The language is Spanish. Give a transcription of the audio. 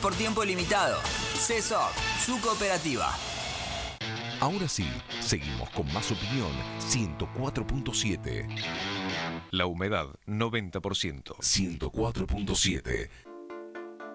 por tiempo limitado. CESOC, su cooperativa. Ahora sí, seguimos con más opinión. 104.7. La humedad, 90%. 104.7.